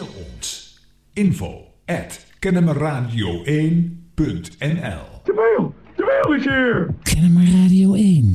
Mail ons. info@kennemerradio1.nl. De mail is hier! Kennemer Radio 1.